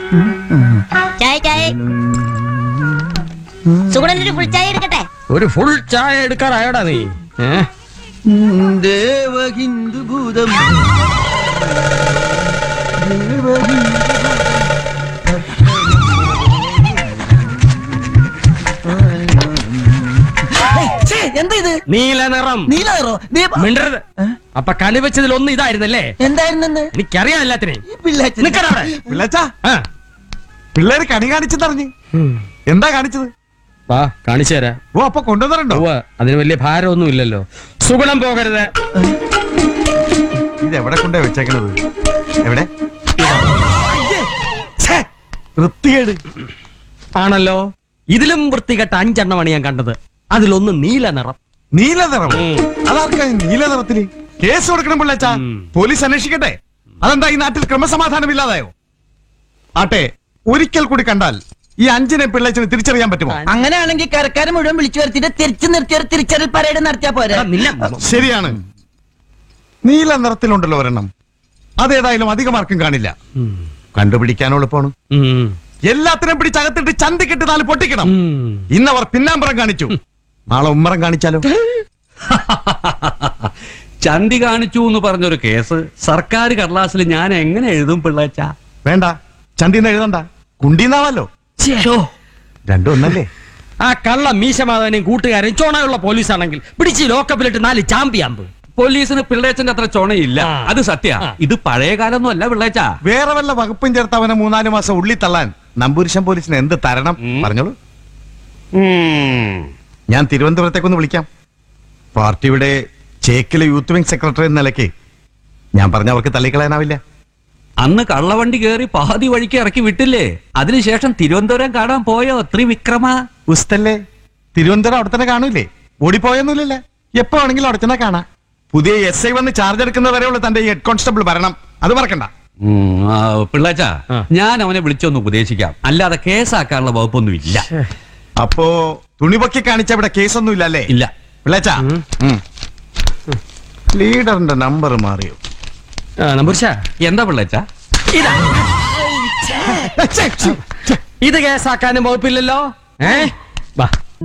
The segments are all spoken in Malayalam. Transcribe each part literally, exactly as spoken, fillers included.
ചായ ചായ സുഗുണനൊരു ഫുൾ ചായ എടുക്കട്ടെ. ഒരു ഫുൾ ചായ എടുക്കാറായടാ നീ. ദേവഹിന്ദു ഭൂതം എന്താ ഇത്? നീല നിറം. നീല നിറോ? മിണ്ടരുത്. അപ്പൊ കളി വെച്ചതിൽ ഒന്ന് ഇതായിരുന്നല്ലേ? എന്തായിരുന്നു? എനിക്കറിയാം എല്ലാത്തിനെയും. പിള്ളേച്ചാ പിള്ളേര് കണി കാണിച്ചെന്നറിഞ്ഞ് എന്താ കാണിച്ചത്? വാ കാണിച്ചു തരാ. ഓ അപ്പൊ കൊണ്ടുവന്നിട്ടുണ്ടോ? അതിന് വലിയ ഭാരമൊന്നും ഇല്ലല്ലോ. സുഗുണം പോകരുത്. ഇത് എവിടെ കൊണ്ടേ വെച്ചേക്കണത്? എവിടെ? വൃത്തികേട് ആണല്ലോ. ഇതിലും വൃത്തികെട്ട അഞ്ചെണ്ണമാണ് ഞാൻ കണ്ടത്. അതിലൊന്ന് നീല നിറം. നീല നിറം? അതാർക്കാ നീല നിറത്തില്? കേസ് കൊടുക്കണം പിള്ളേച്ചാ. പോലീസ് അന്വേഷിക്കട്ടെ. അതെന്താ ഈ നാട്ടിൽ ക്രമസമാധാനം ഇല്ലാതായോ? ആട്ടെ, ഒരിക്കൽ കൂടി കണ്ടാൽ ഈ അഞ്ചിനെ പിള്ളേച്ചിന് തിരിച്ചറിയാൻ പറ്റുമോ? അങ്ങനെയാണെങ്കിൽ കരക്കാരെ മുഴുവൻ വിളിച്ചു വരുത്തിട്ട് തിരിച്ചു നിർത്തിയ തിരിച്ചറിയൽ പരേഡ് നടത്തിയാ പോരാ? ശരിയാണ്. നീല നിറത്തിലുണ്ടല്ലോ ഒരെണ്ണം. അതേതായാലും അധികമാർക്കും കാണില്ല. കണ്ടുപിടിക്കാൻ എളുപ്പമാണ്. എല്ലാത്തിനും പിടിച്ചകത്തിട്ട് ചന്തിക്കിട്ട് നാല് പൊട്ടിക്കണം. ഇന്നവർ പിന്നാമ്പറം കാണിച്ചു, നാളെ ഉമ്മറം കാണിച്ചാലോ? ചന്തി കാണിച്ചു എന്ന് പറഞ്ഞൊരു കേസ് സർക്കാർ കടലാസിൽ ഞാൻ എങ്ങനെ എഴുതും പിള്ളേച്ച? വേണ്ട, ചന്തിന്ന് എഴുതണ്ട, കുണ്ടീന്നാവല്ലോ. രണ്ടും ഒന്നല്ലേ? ആ കള്ള മീശമാധവനെയും കൂട്ടുകാരെയും ചോണയുള്ള പോലീസാണെങ്കിൽ പിടിച്ച് ലോക്കപ്പിലിട്ട് നാല് ചാമ്പിയാമ്പ്. പോലീസിന് പിള്ളേച്ചന്റെ അത്ര ചൊണയില്ല, അത് സത്യ. ഇത് പഴയ കാലൊന്നും അല്ല പിള്ളേച്ച. വേറെ വല്ല വകുപ്പും ചേർത്ത് അവനെ മൂന്നാല് മാസം ഉള്ളി തള്ളാൻ നമ്പൂരിശം പോലീസിന് എന്ത് തരണം? പറഞ്ഞോളൂ. ഞാൻ തിരുവനന്തപുരത്തേക്കൊന്ന് വിളിക്കാം. പാർട്ടിയുടെ ചേക്കിലെ യൂത്ത് വിംഗ് സെക്രട്ടറി എന്ന നിലയ്ക്ക് ഞാൻ പറഞ്ഞ അവർക്ക് തള്ളിക്കളയാനാവില്ല. അന്ന് കള്ളവണ്ടി കയറി പാതി വഴിക്ക് ഇറക്കി വിട്ടില്ലേ? അതിനുശേഷം തിരുവനന്തപുരം കാണാൻ പോയോ ത്രിവിക്രമ? ഉസ്തല്ലേ, തിരുവനന്തപുരം അവിടെ തന്നെ കാണൂലേ? ഓടിപ്പോയൊന്നുമില്ലല്ലേ? എപ്പോ ആണെങ്കിലും അവിടെ തന്നെ കാണാം. പുതിയ എസ് ഐ വന്ന് ചാർജ് എടുക്കുന്നവരെയുള്ള തന്റെ ഹെഡ് കോൺസ്റ്റബിൾ ഭരണം അത് മറക്കണ്ട. പിള്ളേച്ച, ഞാൻ അവനെ വിളിച്ചൊന്ന് ഉപദേശിക്കാം, അല്ലാതെ കേസാക്കാനുള്ള വകുപ്പൊന്നും ഇല്ല. അപ്പോ തുണിപൊക്കി കാണിച്ച ഇവിടെ കേസൊന്നും ഇല്ലല്ലേ? ഇല്ല പിള്ളേച്ച. ലീഡറിന്റെ നമ്പർ മാറിയോ? എന്താ പിള്ളേച്ച? ഇത് കേസാക്കാനും വകുപ്പില്ലല്ലോ. ഏ വാ.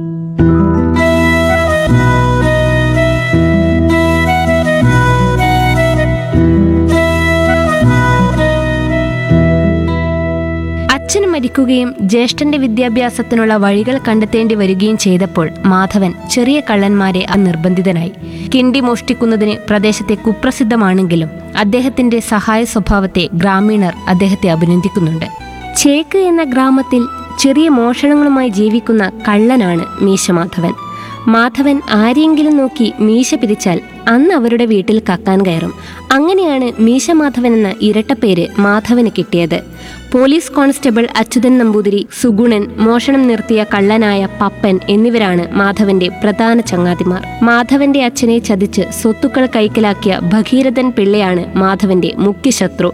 അച്ഛൻ മരിക്കുകയും ജ്യേഷ്ഠന്റെ വിദ്യാഭ്യാസത്തിനുള്ള വഴികൾ കണ്ടെത്തേണ്ടി വരികയും ചെയ്തപ്പോൾ മാധവൻ ചെറിയ കള്ളന്മാരെ നിർബന്ധിതനായി. കിണ്ടി മോഷ്ടിക്കുന്നതിന് പ്രദേശത്തെ കുപ്രസിദ്ധമാണെങ്കിലും അദ്ദേഹത്തിന്റെ സഹായ സ്വഭാവത്തെ ഗ്രാമീണർ അദ്ദേഹത്തെ അഭിനന്ദിക്കുന്നുണ്ട്. ചേക്ക് എന്ന ഗ്രാമത്തിൽ ചെറിയ മോഷണങ്ങളുമായി ജീവിക്കുന്ന കള്ളനാണ് മീശമാധവൻ. മാധവൻ ആരെങ്കിലും നോക്കി മീശ പിരിച്ചാൽ അന്ന് അവരുടെ വീട്ടിൽ കക്കാൻ കയറും. അങ്ങനെയാണ് മീശമാധവൻ എന്ന ഇരട്ടപ്പേര് മാധവന് കിട്ടിയത്. പോലീസ് കോൺസ്റ്റബിൾ അച്യുതൻ നമ്പൂതിരി, സുഗുണൻ, മോഷണം നിർത്തിയ കള്ളനായ പപ്പൻ എന്നിവരാണ് മാധവന്റെ പ്രധാന ചങ്ങാതിമാർ. മാധവന്റെ അച്ഛനെ ചതിച്ച് സ്വത്തുക്കൾ കൈക്കലാക്കിയ ഭഗീരഥൻ പിള്ളയാണ് മാധവന്റെ മുഖ്യ ശത്രു.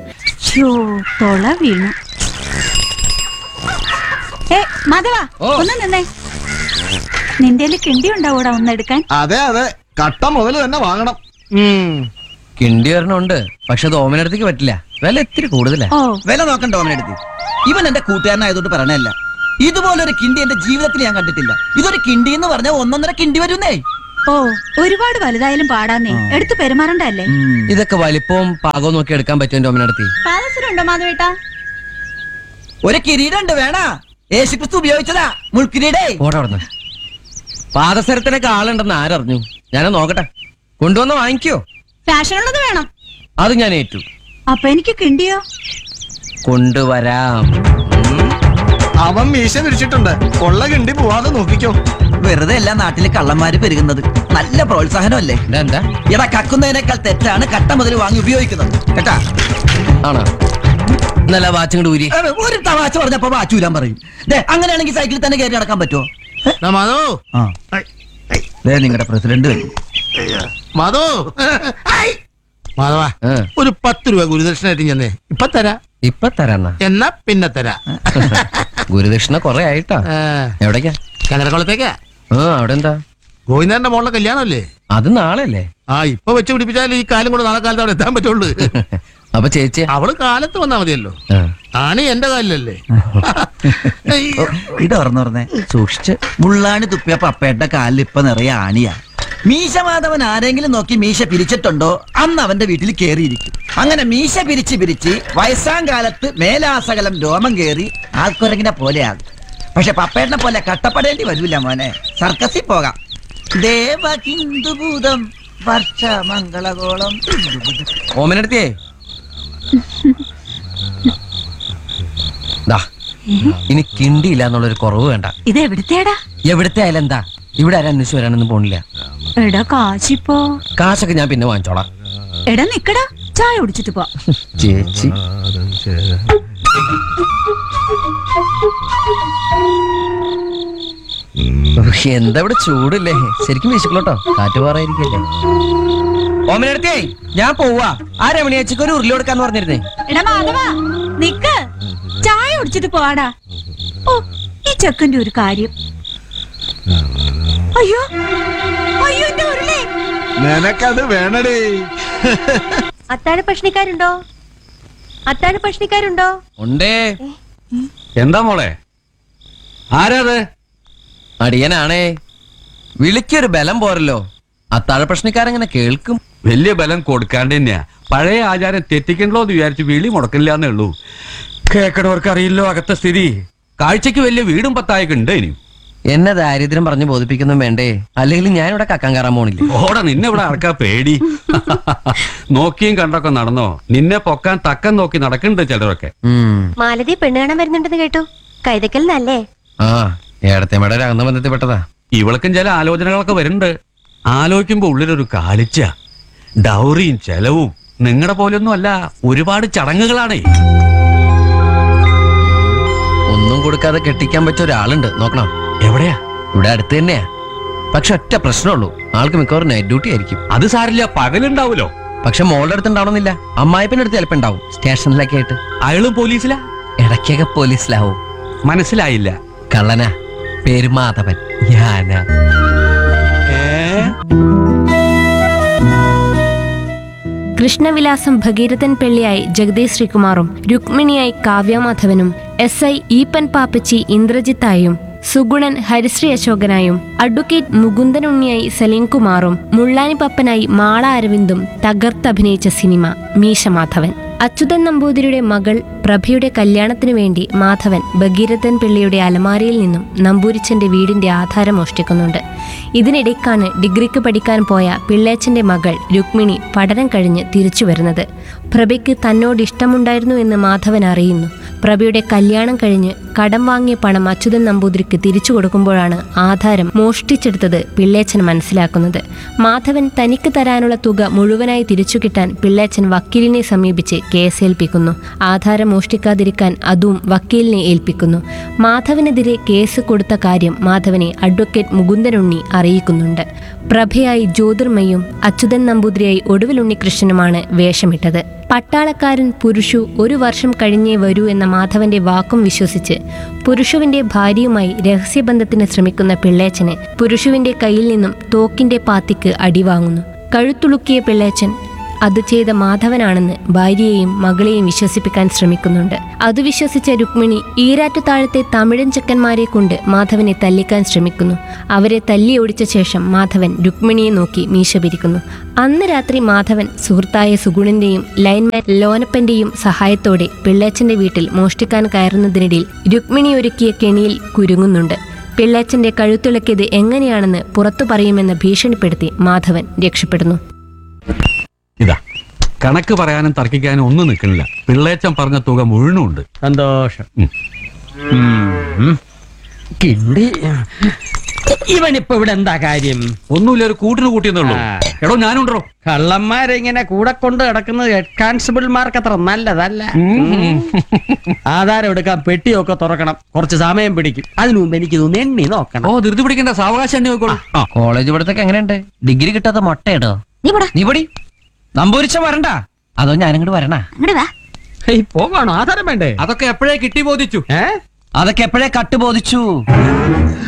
നിന്റെ കിണ്ടി ഉണ്ടാവൂടാ ഒന്നെടുക്കാൻ? അതെ അതെ, കട്ട മുതൽ തന്നെ വാങ്ങണം. കിണ്ടി വരണുണ്ട്, പക്ഷെ അത് ഓമനടുത്തേക്ക് പറ്റില്ല, വില ഇത്തിരി കൂടുതലാ. വില നോക്കണ്ട ഓമനടുത്ത്. ഇവൻ എന്റെ കൂട്ടുകാരനായതുകൊണ്ട് പറയണല്ല, ഇതുപോലൊരു കിണ്ടി എന്റെ ജീവിതത്തിൽ ഞാൻ കണ്ടിട്ടില്ല. ഇതൊരു കിണ്ടി എന്ന് പറഞ്ഞാൽ ഒന്നൊന്നര കിണ്ടി വരുന്നേ. ഓ, ഒരുപാട് വലുതായാലും പാടാന്നേ, എടുത്ത് പെരുമാറണ്ടല്ലേ? ഇതൊക്കെ വലിപ്പവും പാകവും നോക്കി എടുക്കാൻ പറ്റും ഓമനടുത്ത്. പാദസരമുണ്ടോ മാധവേട്ടാ? ഒരു കിരീടമുണ്ട്, വേണ? യേശുക്രിസ്തു ഉപയോഗിച്ചതാ മുൾക്കിരീടേ. ഓടവിടുന്ന് പാദസരത്തിനൊക്കെ ആളുണ്ടെന്ന് ആരറിഞ്ഞു? ഞാനത് നോക്കട്ടെ, കൊണ്ടുവന്ന് വാങ്ങിക്കോ. ഫാഷനുള്ളത് വേണം. അത് ഞാൻ ഏറ്റു. അപ്പൊ എനിക്ക് കിണ്ടിയോ? കൊണ്ടുവരാം. അവൻ മീശ വിരിച്ചിട്ടുണ്ട്, കൊള്ള കിണ്ടി പോവാതെ നോക്കിക്കോ. വെറുതെ എല്ലാ നാട്ടില് കള്ളന്മാര് പെരുകുന്നത്. നല്ല പ്രോത്സാഹനമല്ലേ? എന്താ എടാ, കക്കുന്നതിനേക്കാൾ തെറ്റാണ് കട്ട മുതൽ വാങ്ങി ഉപയോഗിക്കുന്നത്, കേട്ടാ? ആണോ? നല്ല വാച്ചും കൂടി ഊരി. ഒരു തമാശ പറഞ്ഞപ്പോ വാച്ചൂരാൻ പറയും. അങ്ങനെയാണെങ്കിൽ സൈക്കിളിൽ തന്നെ കയറി നടക്കാൻ പറ്റുമോ? നിങ്ങളുടെ പ്രസിഡന്റ് വരും. മാധോ, മാധവ, ഒരു പത്ത് രൂപ ഗുരുദക്ഷിണായിട്ട് ചെന്നേ. ഇപ്പൊ തരാ. ഇപ്പൊ തരാ? എന്നാ പിന്നെ തരാ. ഗുരുദക്ഷിണ കൊറേ ആയിട്ടാ. എവിടേക്കാ? കനകക്കുളത്തേക്കാ. ആ, അവിടെ എന്താ? ഗോവിന്ദന്റെ മോളുടെ കല്യാണല്ലേ? അത് നാളെ അല്ലേ? ആ, ഇപ്പൊ വെച്ച് പിടിപ്പിച്ചാൽ ഈ കാലം കൂടെ നാളെ കാലത്ത് അവിടെ എത്താൻ പറ്റുള്ളൂ. അപ്പൊ ചേച്ചി അവള് കാലത്ത് വന്നാ മതിയല്ലോ. ആണി എന്റെ കാലിലല്ലേ ഓ, ഇത് ഓർന്ന് പറഞ്ഞേ സൂക്ഷിച്ച്. മുള്ളാണി തുപ്പിയ പപ്പയുടെ കാലിൽ ഇപ്പൊ നിറയെ ആണിയാ. മീശ മാധവൻ ആരെങ്കിലും നോക്കി മീശ പിരിച്ചിട്ടുണ്ടോ അന്ന് അവന്റെ വീട്ടിൽ കേറിയിരിക്കും. അങ്ങനെ മീശ പിരിച്ച് പിരിച്ച് വയസ്സാം കാലത്ത് മേലാസകലം രോമം കേറി ആൾക്കുരങ്ങിനെ പോലെയാകും. പക്ഷെ പപ്പേട്ടനെ പോലെ കട്ടപ്പെടേണ്ടി വരില്ല മോനെ. സർക്കസിൽ പോകാം. ദേവ ഹിന്ദുഭൂതം വർഷ മംഗളകോളം. ഓമനടുത്തേ ദാ ഇനി കിണ്ടിയില്ല എന്നുള്ളൊരു കുറവ് വേണ്ട. ഇത് എവിടുത്തേടാ? എവിടുത്തെ ആയാലും എന്താ, ഇവിടെ ആരും അന്വേഷിച്ച് വരാനൊന്നും പോണില്ല. എടാ കാശിപ്പോ? കാശൊക്കെ ഞാൻ പിന്നെ വാങ്ങിച്ചോളാം. എടാ നിക്കടാ, ചായ കുടിച്ചിട്ട് പോ. ചേച്ചി എന്താ ഇവിടെ ചൂടില്ലേ? ശരിക്കും വീശിക്കലോട്ടോ, കാറ്റ് പാറായിരിക്കല്ലേ. ഓമനടുത്തേ ഞാൻ പോവാ. ആ രമണിയാച്ചിക്ക് ഒരു ഉരുളി കൊടുക്കാന്ന് പറഞ്ഞിരുന്നേ. എടാ മാധവ നിക്ക്, ചായ കുടിച്ചിട്ട് പോവാടാ. ഓ ഈ ചെക്കന്റെ ഒരു കാര്യം. അയ്യോ അയ്യോ എന്റെ ഉരുളി. നിനക്കത് വേണടേ. അത്താഴ ഭക്ഷണിക്കാരുണ്ടോ? അത്താഴ ഭക്ഷണിക്കാരുണ്ടോ? ഉണ്ടേ. എന്താ മോളെ, ആരാത്? അടിയനാണേ. വിളിക്കൊരു ബലം പോരല്ലോ. അത്താഴ പ്രശ്നക്കാരെങ്ങനെ കേൾക്കും? വലിയ ബലം കൊടുക്കാണ്ട് തന്നെയാ. പഴയ ആചാരം തെറ്റിക്കണ്ടല്ലോ എന്ന് വിചാരിച്ച് വിളി മുടക്കില്ല എന്നേ ഉള്ളൂ. കേക്കടവർക്ക് അറിയില്ലോ അകത്തെ സ്ഥിതി. കാഴ്ചക്ക് വലിയ വീടും പത്തായൊക്കെ ഉണ്ട് ഇനി. എന്നെ ദാരിദ്ര്യം പറഞ്ഞു ബോധിപ്പിക്കുന്നു വേണ്ടേ, അല്ലെങ്കിൽ ഞാൻ ഇവിടെ കക്കാൻ കയറാൻ പോണില്ല. ഓടെ നിന്നെ ഇവിടെ അടക്കാ പേടി. നോക്കിയും കണ്ടൊക്കെ നടന്നോ? നിന്നെ പൊക്കാൻ തക്കം നോക്കി നടക്കുന്നുണ്ട് ചിലരൊക്കെ. മാലതി പെണ്ണ് കാണാൻ വരുന്നുണ്ടെന്ന് കേട്ടു. കൈതക്കൽ നല്ലേ? ആ ഏടത്തേമയുടെ രംഗബന്ധത്തിൽപ്പെട്ടതാ. ഇവൾക്കും ചില ആലോചനകളൊക്കെ വരുന്നുണ്ട്. ആലോചിക്കുമ്പോ ഉള്ളിലൊരു കാലിച്ച. ഡൗറിയും ചെലവും നിങ്ങളുടെ പോലെയൊന്നും അല്ല, ഒരുപാട് ചടങ്ങുകളാണേ. ഒന്നും കൊടുക്കാതെ കെട്ടിക്കാൻ പറ്റിയ ഒരാളുണ്ട്, നോക്കണം. എവിടെയാ? ഇവിടെ അടുത്ത് തന്നെയാ. പക്ഷെ ഒറ്റ പ്രശ്നമുള്ളൂ, ആൾക്ക് മിക്കവാറും നൈറ്റ് ഡ്യൂട്ടി ആയിരിക്കും. അത് സാരില്ല, പകലുണ്ടാവൂലോ. പക്ഷെ മോളുടെ അടുത്ത് ഉണ്ടാവണമെന്നില്ല, അമ്മായിപ്പിന്റെ അടുത്ത് ചിലപ്പോ ഉണ്ടാവും. സ്റ്റേഷനിലൊക്കെ ആയിട്ട്. അയാളും പോലീസിലാ? ഇടയ്ക്കൊക്കെ പോലീസിലാവും. മനസ്സിലായില്ല. കള്ളനാ, പേര് മാധവൻ. ഞാനാ. Krishnavilasam Bhagirathan പെള്ളിയായി Jagdish ശ്രീകുമാറും രുക്മിണിയായി കാവ്യമാധവനും S I Eappen പാപ്പച്ചി ഇന്ദ്രജിത്തായും Sugunan Harisree അശോകനായും advocate മുകുന്ദനുണ്ണിയായി സലീംകുമാറും മുള്ളാനി പപ്പനായി Mala അരവിന്ദും തകർത്തഭിനയിച്ച cinema മീശ മാധവൻ. അച്യുതൻ നമ്പൂതിരിയുടെ മകൾ പ്രഭയുടെ കല്യാണത്തിനു വേണ്ടി മാധവൻ ഭഗീരഥൻ പിള്ളിയുടെ അലമാരയിൽ നിന്നും നമ്പൂരിച്ചന്റെ വീടിന്റെ ആധാരം മോഷ്ടിക്കുന്നുണ്ട്. ഇതിനിടയ്ക്കാണ് ഡിഗ്രിക്ക് പഠിക്കാൻ പോയ പിള്ളേച്ചന്റെ മകൾ രുക്മിണി പഠനം കഴിഞ്ഞ് തിരിച്ചു വരുന്നത്. പ്രഭയ്ക്ക് തന്നോട് ഇഷ്ടമുണ്ടായിരുന്നു എന്ന് മാധവൻ അറിയുന്നു. പ്രഭയുടെ കല്യാണം കഴിഞ്ഞ് കടം വാങ്ങിയ പണം അച്യുതൻ നമ്പൂതിരിക്ക് തിരിച്ചു കൊടുക്കുമ്പോഴാണ് ആധാരം മോഷ്ടിച്ചെടുത്തത് പിള്ളേച്ചൻ മനസ്സിലാക്കുന്നത്. മാധവൻ തനിക്ക് തരാനുള്ള തുക മുഴുവനായി തിരിച്ചു കിട്ടാൻ പിള്ളേച്ചൻ വക്കീലിനെ സമീപിച്ച് കേസേൽപ്പിക്കുന്നു. ആധാരം മോഷ്ടിക്കാതിരിക്കാൻ അതും വക്കീലിനെ ഏൽപ്പിക്കുന്നു. മാധവനെതിരെ കേസ് കൊടുത്ത കാര്യം മാധവനെ അഡ്വക്കേറ്റ് മുകുന്ദനുണ്ണി അറിയിക്കുന്നുണ്ട്. പ്രഭയായി ജ്യോതിർമയും അച്യുതൻ നമ്പൂതിരിയായി ഒടുവിൽ ഉണ്ണികൃഷ്ണനുമാണ് വേഷമിട്ടത്. പട്ടാളക്കാരൻ പുരുഷു ഒരു വർഷം കഴിഞ്ഞേ വരൂ എന്ന മാധവന്റെ വാക്കും വിശ്വസിച്ച് പുരുഷുവിന്റെ ഭാര്യയുമായി രഹസ്യബന്ധത്തിന് ശ്രമിക്കുന്ന പിള്ളേച്ചന് പുരുഷുവിന്റെ കയ്യിൽ നിന്നും തോക്കിന്റെ പാത്തിക്ക് അടിവാങ്ങുന്നു. കഴുത്തുളുക്കിയ പിള്ളേച്ചൻ അത് ചെയ്ത മാധവനാണെന്ന് ഭാര്യയെയും മകളെയും വിശ്വസിപ്പിക്കാൻ ശ്രമിക്കുന്നുണ്ട്. അത് വിശ്വസിച്ച രുക്മിണി ഈരാറ്റുതാഴത്തെ തമിഴൻ ചെക്കന്മാരെ കൊണ്ട് മാധവനെ തല്ലിക്കാൻ ശ്രമിക്കുന്നു. അവരെ തല്ലി ഓടിച്ച ശേഷം മാധവൻ രുക്മിണിയെ നോക്കി മീശ പിരിക്കുന്നു. അന്ന് രാത്രി മാധവൻ സുഹൃത്തായ സുഗുണന്റെയും ലൈൻമാൻ ലോനപ്പന്റെയും സഹായത്തോടെ പിള്ളേച്ചന്റെ വീട്ടിൽ മോഷ്ടിക്കാൻ കയറുന്നതിനിടയിൽ രുക്മിണി ഒരുക്കിയ കെണിയിൽ കുരുങ്ങുന്നുണ്ട്. പിള്ളേച്ചന്റെ കഴുത്തിളക്കിയത് എങ്ങനെയാണെന്ന് പുറത്തു പറയുമെന്ന് ഭീഷണിപ്പെടുത്തി മാധവൻ രക്ഷപ്പെടുന്നു. ഇതാ കണക്ക് പറയാനും തർക്കിക്കാനും ഒന്നും നിൽക്കണില്ല. പിള്ളേച്ചൻ പറഞ്ഞ തുക മുഴുവനും ഉണ്ട്. സന്തോഷം. കിണ്ടി ഇവനിപ്പോ ഇവിടെ എന്താ കാര്യം? ഒന്നുമില്ല, ഒരു കൂട്ടിന് കൂട്ടിയെന്നുള്ളൂ. എടോ ഞാനുണ്ടോ? കള്ളന്മാരെങ്ങനെ കൂടെ കൊണ്ട് കിടക്കുന്നത് ഹെഡ് കോൺസ്റ്റബിൾമാർക്ക് അത്ര നല്ലതല്ല. ആധാരം എടുക്കാൻ പെട്ടിയൊക്കെ തുറക്കണം, കുറച്ച് സമയം പിടിക്കും. അതിനു മുമ്പ് എനിക്ക് തോന്നുന്നു എണ്ണി നോക്കണം. ഓ ധൃതി പിടിക്കേണ്ട, സാവകാശം എണ്ണി നോക്കോളൂ. കോളേജ് പഠിത്തൊക്കെ എങ്ങനെയുണ്ട്? ഡിഗ്രി കിട്ടാത്ത മൊട്ടയിടോ? നീ പൊടി നമ്പൂരിച്ച വരണ്ട, അതോ ഞാനിങ്ങോട്ട് വരണ? പോകാണോ? ആധാരം വേണ്ടേ? അതൊക്കെ എപ്പോഴേ കിട്ടി ബോധിച്ചു. ഏ അതൊക്കെ എപ്പോഴേ കട്ട് ബോധിച്ചു.